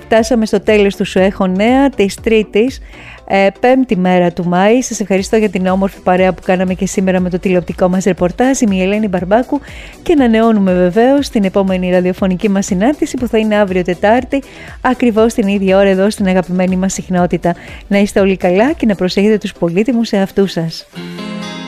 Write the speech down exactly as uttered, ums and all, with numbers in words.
φτάσαμε στο τέλος του Σου Έχω Νέα της Τρίτης, ε, πέμπτη μέρα του Μάη. Σας ευχαριστώ για την όμορφη παρέα που κάναμε και σήμερα με το τηλεοπτικό μας ρεπορτάζ. Είμαι η Ελένη Μπαρμπάκου και ανανεώνουμε βεβαίως την επόμενη ραδιοφωνική μας συνάντηση που θα είναι αύριο Τετάρτη, ακριβώς την ίδια ώρα εδώ στην αγαπημένη μας συχνότητα. Να είστε όλοι καλά και να προσέχετε τους πολύτιμους εαυτούς σας.